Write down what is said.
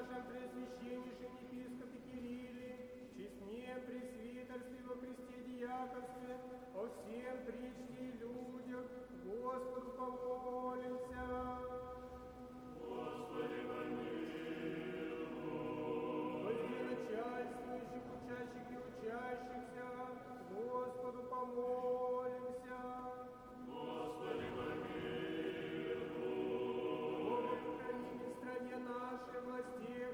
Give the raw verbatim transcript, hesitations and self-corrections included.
нашем пресвященнейшем епископе Кирилле, честне пресвитерстве во Христе диаконстве, о всем причте и людях, Господу помолимся.